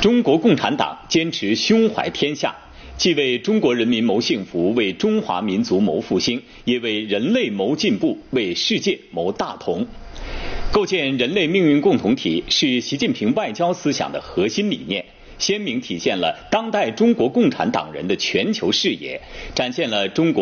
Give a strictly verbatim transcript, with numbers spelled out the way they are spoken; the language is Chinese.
中国共产党坚持胸怀天下，既为中国人民谋幸福，为中华民族谋复兴，也为人类谋进步，为世界谋大同。构建人类命运共同体是习近平外交思想的核心理念，鲜明体现了当代中国共产党人的全球视野，展现了中国